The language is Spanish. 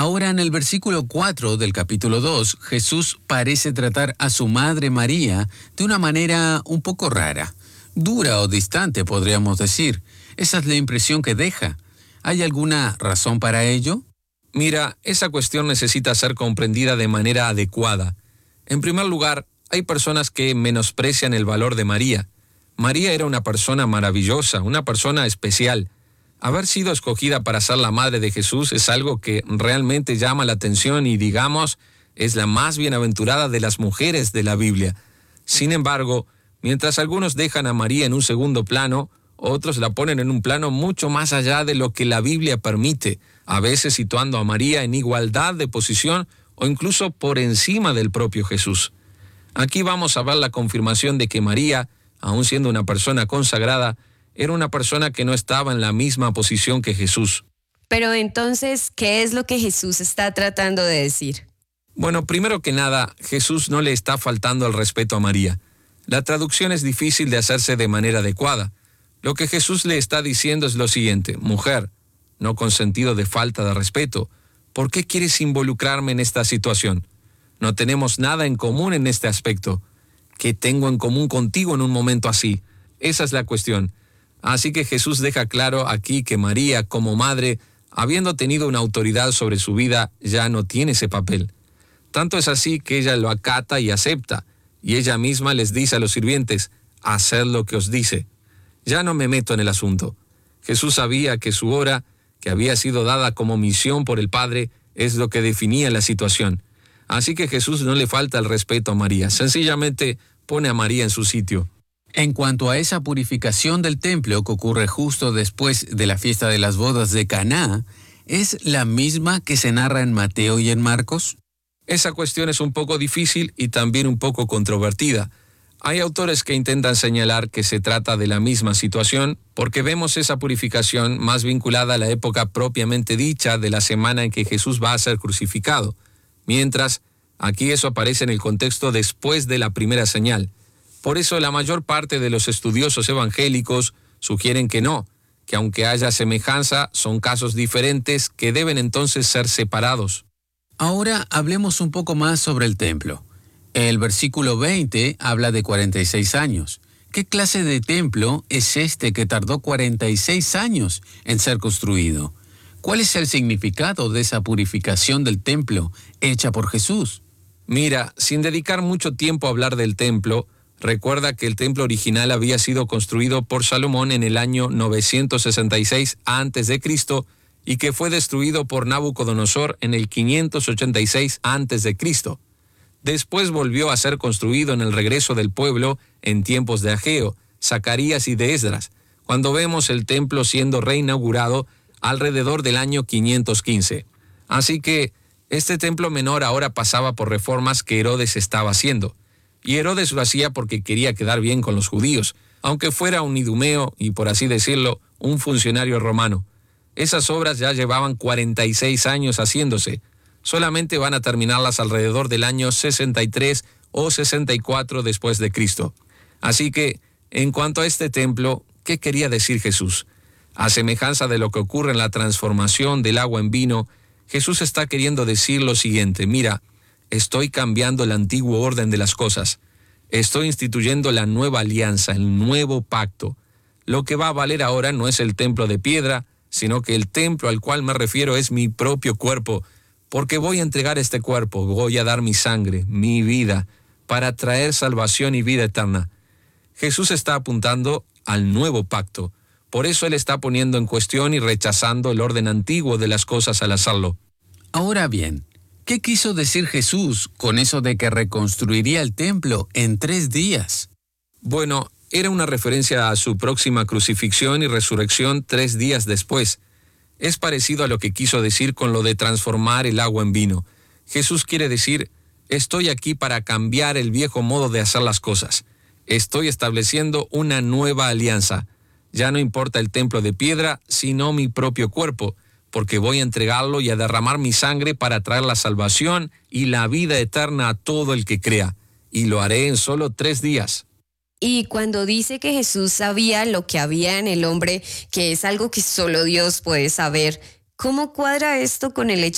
Ahora en el versículo 4 del capítulo 2, Jesús parece tratar a su madre María de una manera un poco rara, dura o distante, podríamos decir. Esa es la impresión que deja. ¿Hay alguna razón para ello? Mira, esa cuestión necesita ser comprendida de manera adecuada. En primer lugar, hay personas que menosprecian el valor de María. María era una persona maravillosa, una persona especial. Haber sido escogida para ser la madre de Jesús es algo que realmente llama la atención y, digamos, es la más bienaventurada de las mujeres de la Biblia. Sin embargo, mientras algunos dejan a María en un segundo plano, otros la ponen en un plano mucho más allá de lo que la Biblia permite, a veces situando a María en igualdad de posición o incluso por encima del propio Jesús. Aquí vamos a ver la confirmación de que María, aun siendo una persona consagrada, era una persona que no estaba en la misma posición que Jesús. Pero entonces, ¿qué es lo que Jesús está tratando de decir? Bueno, primero que nada, Jesús no le está faltando el respeto a María. La traducción es difícil de hacerse de manera adecuada. Lo que Jesús le está diciendo es lo siguiente: mujer, no con sentido de falta de respeto, ¿por qué quieres involucrarme en esta situación? No tenemos nada en común en este aspecto. ¿Qué tengo en común contigo en un momento así? Esa es la cuestión. Así que Jesús deja claro aquí que María, como madre, habiendo tenido una autoridad sobre su vida, ya no tiene ese papel. Tanto es así que ella lo acata y acepta, y ella misma les dice a los sirvientes: haced lo que os dice. Ya no me meto en el asunto. Jesús sabía que su hora, que había sido dada como misión por el Padre, es lo que definía la situación. Así que Jesús no le falta el respeto a María, sencillamente pone a María en su sitio. En cuanto a esa purificación del templo que ocurre justo después de la fiesta de las bodas de Caná, ¿es la misma que se narra en Mateo y en Marcos? Esa cuestión es un poco difícil y también un poco controvertida. Hay autores que intentan señalar que se trata de la misma situación porque vemos esa purificación más vinculada a la época propiamente dicha de la semana en que Jesús va a ser crucificado, mientras aquí eso aparece en el contexto después de la primera señal. Por eso la mayor parte de los estudiosos evangélicos sugieren que no, que aunque haya semejanza, son casos diferentes que deben entonces ser separados. Ahora hablemos un poco más sobre el templo. El versículo 20 habla de 46 años. ¿Qué clase de templo es este que tardó 46 años en ser construido? ¿Cuál es el significado de esa purificación del templo hecha por Jesús? Mira, sin dedicar mucho tiempo a hablar del templo, recuerda que el templo original había sido construido por Salomón en el año 966 a.C. y que fue destruido por Nabucodonosor en el 586 a.C. Después volvió a ser construido en el regreso del pueblo en tiempos de Ageo, Zacarías y de Esdras, cuando vemos el templo siendo reinaugurado alrededor del año 515. Así que este templo menor ahora pasaba por reformas que Herodes estaba haciendo. Y Herodes lo hacía porque quería quedar bien con los judíos, aunque fuera un idumeo y, por así decirlo, un funcionario romano. Esas obras ya llevaban 46 años haciéndose. Solamente van a terminarlas alrededor del año 63 o 64 después de Cristo. Así que, en cuanto a este templo, ¿qué quería decir Jesús? A semejanza de lo que ocurre en la transformación del agua en vino, Jesús está queriendo decir lo siguiente: mira, estoy cambiando el antiguo orden de las cosas. Estoy instituyendo la nueva alianza, el nuevo pacto. Lo que va a valer ahora no es el templo de piedra, sino que el templo al cual me refiero es mi propio cuerpo, porque voy a entregar este cuerpo, voy a dar mi sangre, mi vida, para traer salvación y vida eterna. Jesús está apuntando al nuevo pacto. Por eso Él está poniendo en cuestión y rechazando el orden antiguo de las cosas al hacerlo. Ahora bien, ¿qué quiso decir Jesús con eso de que reconstruiría el templo en 3 días? Bueno, era una referencia a su próxima crucifixión y resurrección 3 días después. Es parecido a lo que quiso decir con lo de transformar el agua en vino. Jesús quiere decir: estoy aquí para cambiar el viejo modo de hacer las cosas. Estoy estableciendo una nueva alianza. Ya no importa el templo de piedra, sino mi propio cuerpo, porque voy a entregarlo y a derramar mi sangre para traer la salvación y la vida eterna a todo el que crea. Y lo haré en solo 3 días. Y cuando dice que Jesús sabía lo que había en el hombre, que es algo que solo Dios puede saber, ¿cómo cuadra esto con el hecho